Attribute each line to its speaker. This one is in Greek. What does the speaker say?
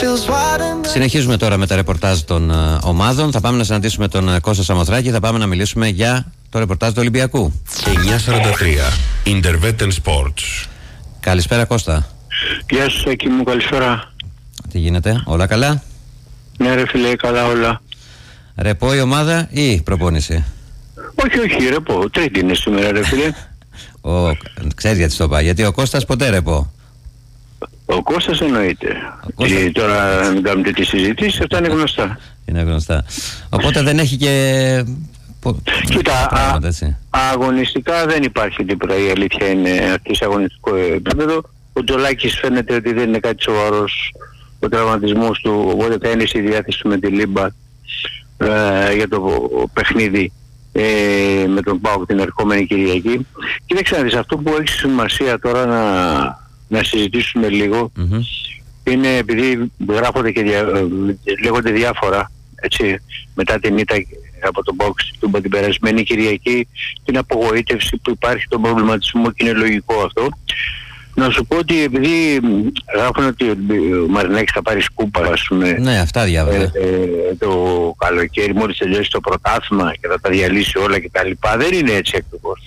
Speaker 1: Συνεχίζουμε τώρα με τα ρεπορτάζ των ομάδων. Θα πάμε να συναντήσουμε τον Κώστα Σαμοθράκη. Θα πάμε να μιλήσουμε για το ρεπορτάζ του Ολυμπιακού.
Speaker 2: 9:43 Intervetten Sports.
Speaker 1: Καλησπέρα Κώστα.
Speaker 3: Γεια σου Σάκη μου, καλησπέρα.
Speaker 1: Τι γίνεται, όλα καλά?
Speaker 3: Ναι ρε φίλε, καλά όλα.
Speaker 1: Ρεπό η ομάδα ή προπόνηση?
Speaker 3: Όχι ρεπό, τρίτη είναι σήμερα ρε φίλε.
Speaker 1: Ξέρεις γιατί στο πάει, γιατί ο Κώστας ποτέ ρεπό.
Speaker 3: Ο Κώστας εννοείται. Και τώρα μην κάνουμε τέτοιες συζητήσεις, αυτά είναι γνωστά.
Speaker 1: Είναι γνωστά. Οπότε δεν έχει και...
Speaker 3: Κοίτα, αγωνιστικά δεν υπάρχει τίποτα, η αλήθεια είναι αυτή σε αγωνιστικό επίπεδο. Ο Τζολάκης φαίνεται ότι δεν είναι κάτι σοβαρός ο τραυματισμός του, οπότε θα είναι στη διάθεση του με τη Λίμπα για το παιχνίδι με τον ΠΑΟΚ την ερχόμενη Κυριακή. Κοίταξε να δεις, αυτό που έχει σημασία τώρα να συζητήσουμε λίγο είναι, επειδή γράφονται και λέγονται διάφορα έτσι, μετά την ήττα από τον ΠΑΟΚ την περασμένη Κυριακή, την απογοήτευση που υπάρχει, τον προβληματισμό, και είναι λογικό αυτό. Να σου πω ότι επειδή γράφουν ότι ο Μαρινάκης θα πάρει σκούπα, ας πούμε,
Speaker 1: ναι, αυτά διάβαζα,
Speaker 3: το καλοκαίρι μόλις τελειώσει το πρωτάθλημα και θα τα διαλύσει όλα κτλ. Δεν είναι έτσι ακριβώς.